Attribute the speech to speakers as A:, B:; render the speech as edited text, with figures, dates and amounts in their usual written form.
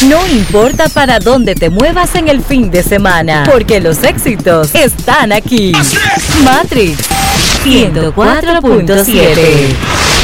A: No importa para dónde te muevas en el fin de semana, porque los éxitos están aquí. Matrix 104.7.